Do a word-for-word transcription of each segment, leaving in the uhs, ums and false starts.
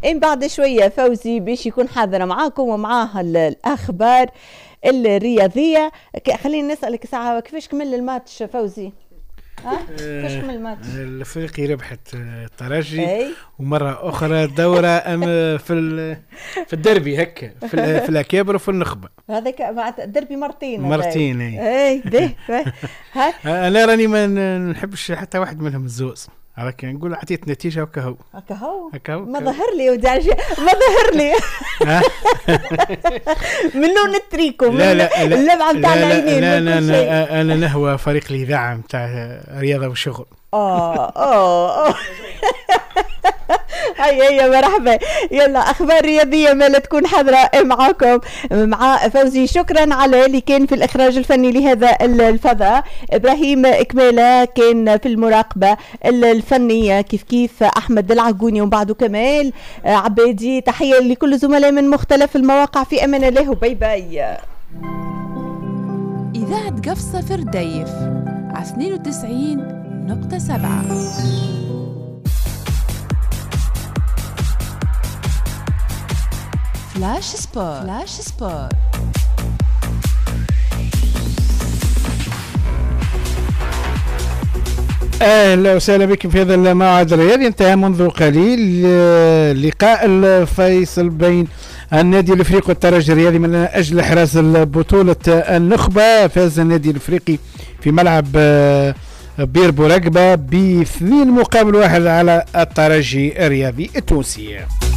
إن بعد شوية فوزي باش يكون حاضر معاكم ومعاه الأخبار الرياضية. خليني نسألك ساعة كيفاش كمل الماتش فوزي؟ ها كيفاش كمل الماتش؟ الفريق ربحت الترجي ومرة أخرى دورة أم في في الدربي هكا في في الأكابر وفي النخبة. هذاك مع الدربي مرتين مرتين اي به أنا راني ما نحبش حتى واحد منهم الزوز، هكا نقول عطيت نتيجة وكهو هكاهو هكاهو ما ظهر لي ودارجي ما ظهر لي من لون التريكو لا لا اللمعة متاع العينين. لا لا لا أنا نهوى فريق الإذاعة متاع رياضة وشغل. اه اه اه هيا هيا مرحبا. يلا اخبار رياضيه ما لا تكون حاضره معاكم مع فوزي. شكرا على اللي كان في الاخراج الفني لهذا الفضاء. ابراهيم اكماله كان في المراقبه الفنيه كيف كيف احمد العقوني وبعده كمال عبادي. تحيه لكل زملاء من مختلف المواقع. في امان الله وباي باي. اذاعه قفصه فرديف على اثنين وتسعين نقطة سبعة. فلاش سبور فلاش سبور اهلا وسهلا بكم في هذا الموعد الرياضي. انتهى منذ قليل لقاء الفيصل بين النادي الافريقي والترجي الرياضي من اجل احراز بطولة النخبة. فاز النادي الافريقي في ملعب بير بورقبة باثنين مقابل واحد على الترجي الرياضي التونسي.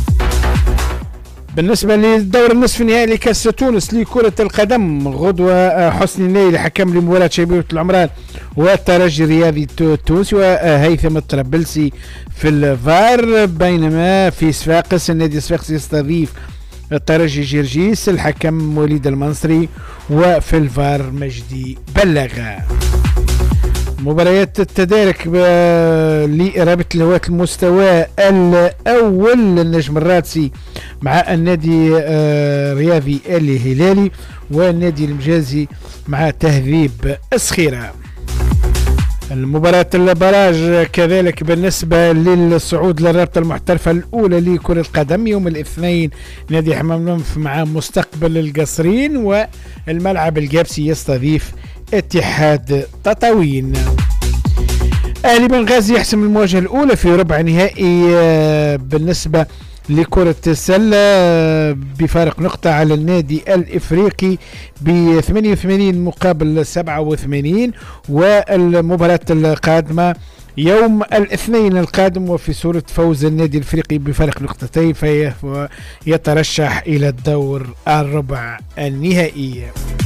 بالنسبة للدور النصف النهائي لكأس تونس لكرة القدم، غدوة حسني النيل حكم لمباراة شبيبة العمران والترجي الرياضي التونسي، وهيثم الطرابلسي في الفار. بينما في صفاقس النادي صفاقس يستضيف الترجي جرجيس، الحكم وليد المنصري، وفي الفار مجدي بلغة. مباريات التدارك لرابطة الهواة المستوى الأول، النجم الرادسي مع النادي الرياضي الهلالي، والنادي المجازي مع تهذيب الصخيرة. المباراة البراج كذلك بالنسبة للصعود للرابطة المحترفة الأولى لكرة القدم يوم الاثنين نادي حمام المنف مع مستقبل القصرين، والملعب الجابسي يستضيف اتحاد تطاوين. أهلي بنغازي يحسم المواجهة الأولى في ربع نهائي بالنسبة لكرة السلة بفارق نقطة على النادي الإفريقي ب ثمانية وثمانين مقابل سبعة وثمانين. والمباراة القادمة يوم الاثنين القادم وفي صورة فوز النادي الإفريقي بفارق نقطتين فيترشح إلى الدور الربع النهائي.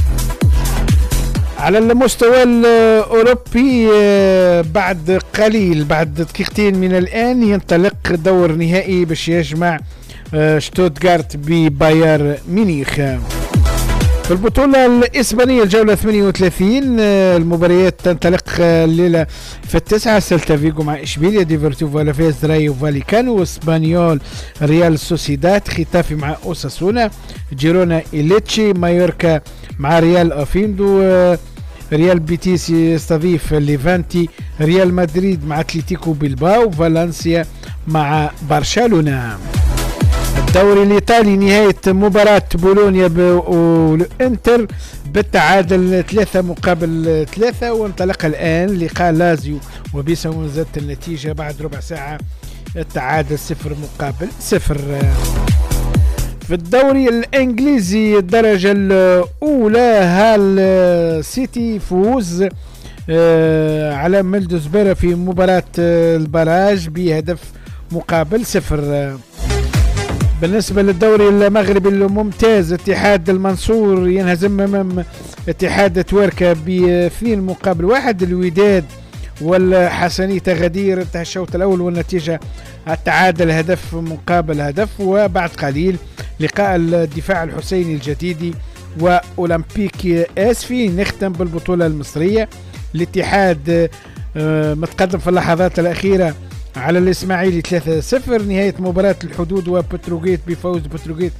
على المستوى الأوروبي بعد قليل بعد دقيقتين من الآن ينطلق دور نهائي باش يجمع شتوتغارت بباير ميونخ. في البطولة الإسبانية الجولة ثمانية وثلاثين المباريات تنطلق الليلة في التسعة. سيلتا فيغو مع إشبيليا، ديفورتيفو ألافيز، رايو فاليكانو، اسبانيول ريال سوسيداد، ختافي مع أوساسونا، جيرونا إليتشي، مايوركا مع ريال أوفيندو، ريال بيتيس يستضيف ليفانتي، ريال مدريد مع اتلتيكو بيلباو، فالنسيا مع برشلونة. الدوري الإيطالي نهاية مباراة بولونيا والإنتر بالتعادل ثلاثة مقابل ثلاثة، وانطلق الآن لقاء لازيو وبيسا وزادت النتيجة بعد ربع ساعة التعادل صفر مقابل صفر. في الدوري الإنجليزي الدرجة الأولى هال سيتي فوز على ميلدوزبرا في مباراة البراج بهدف مقابل صفر. بالنسبة للدوري المغربي الممتاز اتحاد المنصور ينهزم امام اتحاد تواركا باثنين مقابل واحد. الوداد والحسنية غدير انتهى الشوط الاول والنتيجة التعادل هدف مقابل هدف. وبعد قليل لقاء الدفاع الحسيني الجديدي واولمبيك اسفي. نختم بالبطولة المصرية، الاتحاد متقدم في اللحظات الاخيرة على الإسماعيلي ثلاثة صفر. نهاية مباراة الحدود وبتروجيت بفوز بتروجيت